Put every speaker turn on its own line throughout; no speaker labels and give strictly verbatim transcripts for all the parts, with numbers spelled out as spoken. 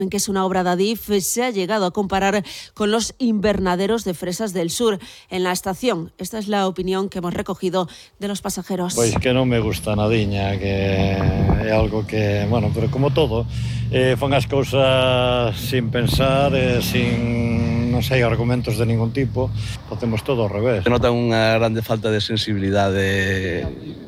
en que es una obra de Adif, se ha llegado a comparar con los invernaderos de fresas del sur en la estación. Esta es la opinión que hemos recogido de los pasajeros.
Pues que non me gusta nadiña, que é algo que, bueno, pero como todo, eh, fan as cousas sin pensar, eh, sin, non sei, argumentos de ningún tipo, facemos todo ao revés.
Se nota unha grande falta de sensibilidade,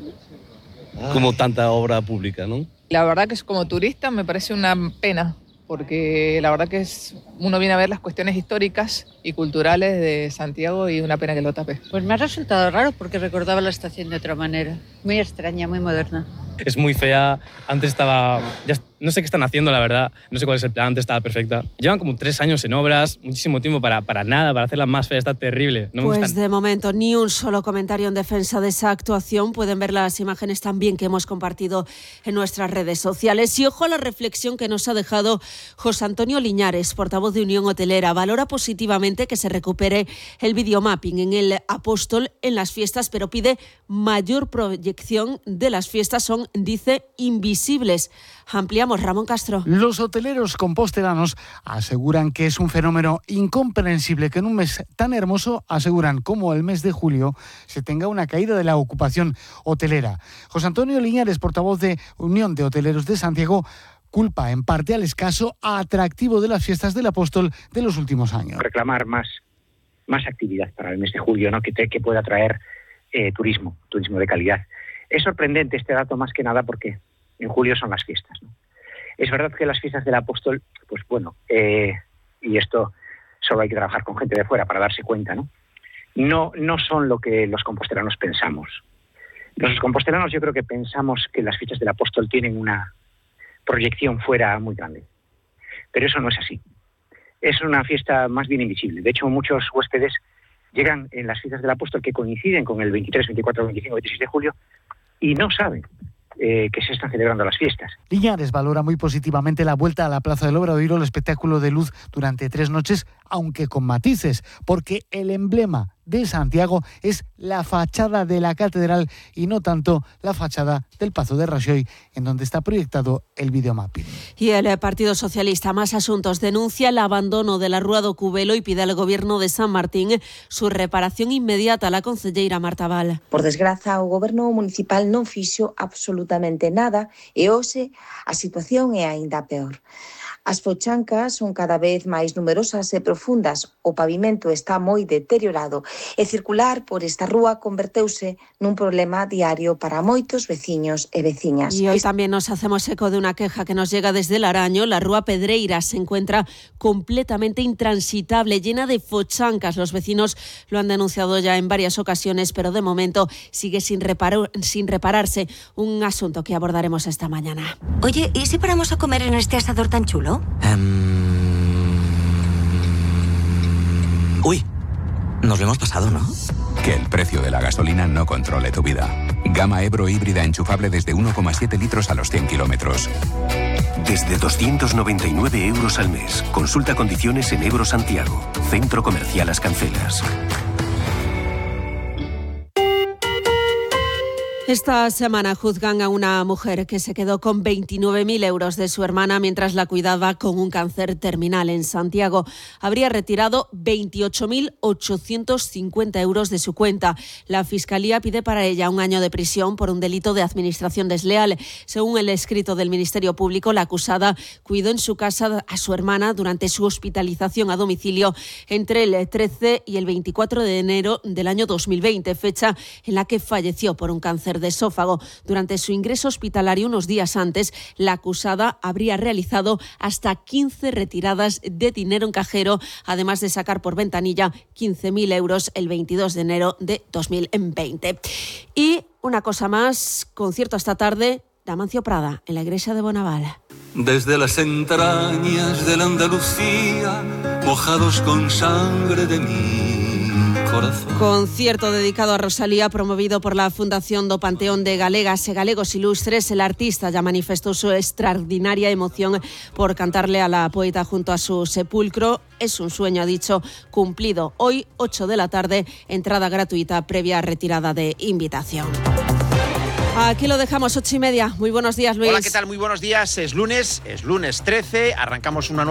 como tanta obra pública, ¿no?
La verdad que es como turista me parece una pena, porque la verdad que es, uno viene a ver las cuestiones históricas y culturales de Santiago y una pena que lo tape.
Pues me ha resultado raro porque recordaba la estación de otra manera, muy extraña, muy moderna.
Es muy fea, antes estaba, ya no sé qué están haciendo la verdad, no sé cuál es el plan, antes estaba perfecta. Llevan como tres años en obras, muchísimo tiempo para, para nada, para hacerla más fea, está terrible. No
pues
gustan.
De momento ni un solo comentario en defensa de esa actuación. Pueden ver las imágenes también que hemos compartido en nuestras redes sociales. Y ojo a la reflexión que nos ha dejado José Antonio Liñares, portavoz de Unión Hotelera. Valora positivamente que se recupere el videomapping en el Apóstol en las fiestas, pero pide mayor proyección de las fiestas. Son, dice, invisibles. Ampliamos, Ramón Castro.
Los hoteleros compostelanos aseguran que es un fenómeno incomprensible que en un mes tan hermoso, aseguran, como el mes de julio, se tenga una caída de la ocupación hotelera. José Antonio Liñares, portavoz de Unión de Hoteleros de Santiago, culpa en parte al escaso atractivo de las fiestas del Apóstol de los últimos años.
Reclamar más, más actividad para el mes de julio, ¿no? que, te, que pueda traer eh, turismo, turismo de calidad. Es sorprendente este dato más que nada porque en julio son las fiestas, ¿no? Es verdad que las fiestas del Apóstol, pues bueno, eh, y esto solo hay que trabajar con gente de fuera para darse cuenta, ¿no? No, no son lo que los compostelanos pensamos. Los compostelanos yo creo que pensamos que las fiestas del Apóstol tienen una proyección fuera muy grande, pero eso no es así. Es una fiesta más bien invisible. De hecho, muchos huéspedes llegan en las fiestas del Apóstol que coinciden con el veintitrés, veinticuatro, veinticinco, veintiséis de julio y no saben Eh, que se están celebrando las fiestas.
Liñares valora muy positivamente la vuelta a la Plaza del Obradoiro, el espectáculo de luz durante tres noches, aunque con matices, porque el emblema de Santiago es la fachada de la catedral y no tanto la fachada del Pazo de Rajoy, en donde está proyectado el videomapping.
Y el Partido Socialista, más asuntos, denuncia el abandono de la Rúa do Cubelo y pide al Gobierno de San Martín su reparación inmediata. La concelleira Marta Val.
Por desgraza, o Goberno municipal non fixo absolutamente nada e hoxe a situación é aínda peor. As fochancas son cada vez máis numerosas e profundas, o pavimento está moi deteriorado e circular por esta rúa converteuse nun problema diario para moitos veciños e veciñas.
Y hoy también nos hacemos eco de una queja que nos llega desde Laraño. La rúa Pedreira se encuentra completamente intransitable, llena de fochancas. Los vecinos lo han denunciado ya en varias ocasiones, pero de momento sigue sin, reparo, sin repararse. Un asunto que abordaremos esta mañana.
Oye, ¿y si paramos a comer en este asador tan chulo?
Um... Uy, nos lo hemos pasado, ¿no?
Que el precio de la gasolina no controle tu vida. Gama Ebro híbrida enchufable desde uno coma siete litros a los cien kilómetros.
Desde doscientos noventa y nueve euros al mes. Consulta condiciones en Ebro Santiago. Centro Comercial Las Cancelas.
Esta semana juzgan a una mujer que se quedó con veintinueve mil euros de su hermana mientras la cuidaba con un cáncer terminal en Santiago. Habría retirado veintiocho mil ochocientos cincuenta euros de su cuenta. La Fiscalía pide para ella un año de prisión por un delito de administración desleal. Según el escrito del Ministerio Público, la acusada cuidó en su casa a su hermana durante su hospitalización a domicilio entre el trece y el veinticuatro de enero del año dos mil veinte, fecha en la que falleció por un cáncer de esófago. Durante su ingreso hospitalario unos días antes, la acusada habría realizado hasta quince retiradas de dinero en cajero, además de sacar por ventanilla quince mil euros el veintidós de enero de dos mil veinte. Y una cosa más, concierto esta tarde de Amancio Prada en la iglesia de Bonaval.
Desde las entrañas de la Andalucía, mojados con sangre de mi corazón.
Concierto dedicado a Rosalía, promovido por la Fundación do Panteón de Galegas e Galegos Ilustres. El artista ya manifestó su extraordinaria emoción por cantarle a la poeta junto a su sepulcro. Es un sueño, ha dicho, cumplido. Hoy, ocho de la tarde, entrada gratuita previa retirada de invitación. Aquí lo dejamos, ocho y media. Muy buenos días, Luis.
Hola, ¿qué tal? Muy buenos días. Es lunes, es lunes trece. Arrancamos una nueva